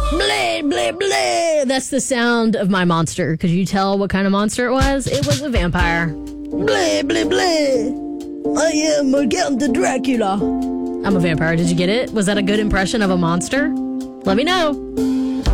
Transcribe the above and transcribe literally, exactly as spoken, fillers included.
Bleh, bleh, bleh. That's the sound of my monster. Could you tell what kind of monster it was? It was a vampire. Bleh, bleh, bleh. I am Count Dracula. I'm a vampire. Did you get it? Was that a good impression of a monster? Let me know.